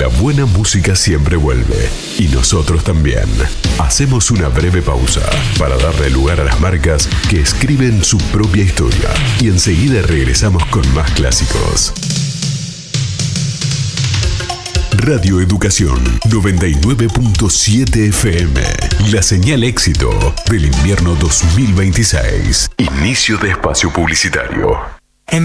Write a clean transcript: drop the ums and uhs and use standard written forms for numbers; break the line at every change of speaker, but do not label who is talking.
La buena música siempre vuelve, y nosotros también. Hacemos una breve pausa para darle lugar a las marcas que escriben su propia historia, y enseguida regresamos con más clásicos. Radio Educación 99.7 FM. La señal éxito del invierno 2026. Inicio de espacio publicitario.